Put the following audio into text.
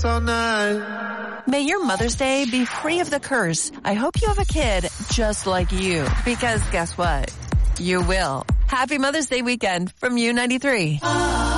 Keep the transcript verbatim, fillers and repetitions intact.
all night. May your Mother's Day be free of the curse. I hope you have a kid just like you. Because guess what? You will. Happy Mother's Day weekend from U ninety-three.